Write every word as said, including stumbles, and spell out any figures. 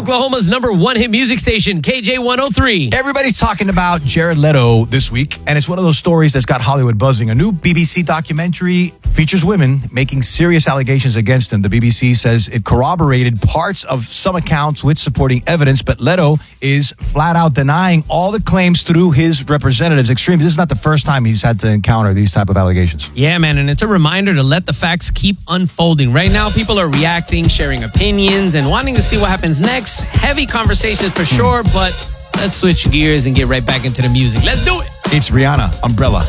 Oklahoma's number one hit music station, K J one oh three. Everybody's talking about Jared Leto this week, and it's one of those stories that's got Hollywood buzzing. A new B B C documentary features women making serious allegations against him. The B B C says it corroborated parts of some accounts with supporting evidence, but Leto is flat out denying all the claims through his representatives. Extreme. This is not the first time he's had to encounter these type of allegations. Yeah, man, and it's a reminder to let the facts keep unfolding. Right now, people are reacting, sharing opinions, and wanting to see what happens next. Heavy conversations for sure, but let's switch gears and get right back into the music. Let's do it. It's Rihanna, Umbrella.